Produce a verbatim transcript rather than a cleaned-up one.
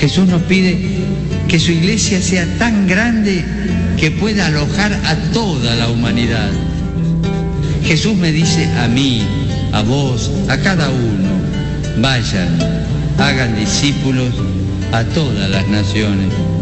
Jesús nos pide que su iglesia sea tan grande que pueda alojar a toda la humanidad. Jesús me dice a mí, a vos, a cada uno, vayan, hagan discípulos a todas las naciones.